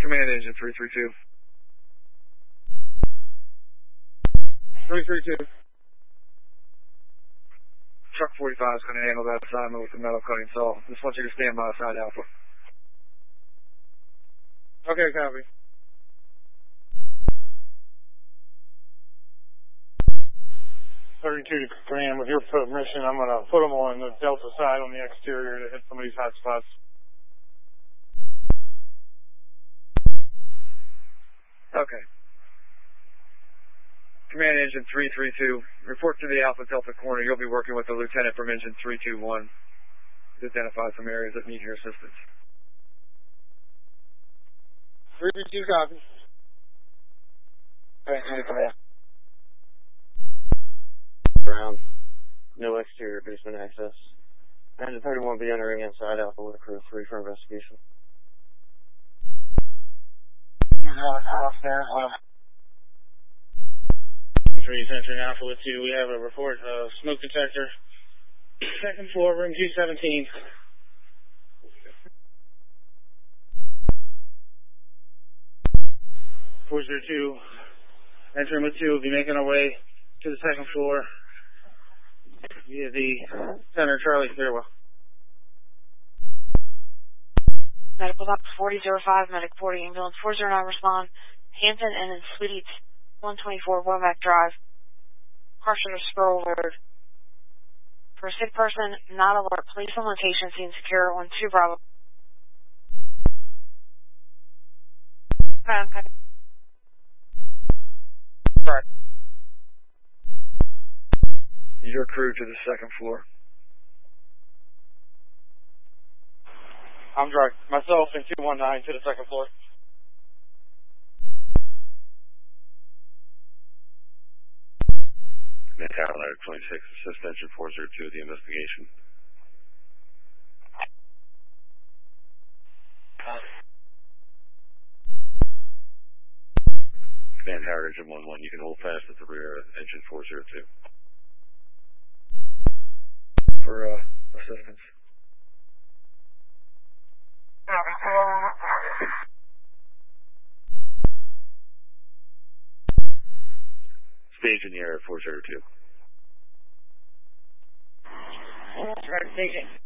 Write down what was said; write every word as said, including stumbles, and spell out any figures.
Command engine three three two. three three two. Truck forty-five is going to handle that assignment with the metal cutting saw. Just want you to stand by side Alpha. Okay, copy. thirty-two to Graham, with your permission, I'm going to put them on the Delta side on the exterior to hit some of these hot spots. Okay. Command engine three three two. Report to the Alpha Delta corner. You'll be working with the lieutenant from engine three two one to identify some areas that need your assistance. three three two, copy. Alright, command. Ground. No exterior basement access. Engine thirty-one be entering inside Alpha with a crew of three for investigation. Three entering Alpha with two. We have a report of smoke detector. Second floor, room two seventeen. four zero two. Entering with two. We'll be making our way to the second floor via the center Charlie stairwell. Medical Box forty oh five, Medic forty, Ambulance four oh nine, respond. Hampton and in Suite one twenty-four, Womack Drive. Car should have Sproul Road. For a sick person, not alert, police on location, scene secure, one two Bravo. Okay, okay. Right. Your crew to the second floor. I'm driving myself in two one nine to the second floor. Tower Letter twenty-six, assist engine four zero two, the investigation. Command Tower engine one one, you can hold fast at the rear of engine four zero two. For uh, assistance. Stage in the air at four zero two. Start staging.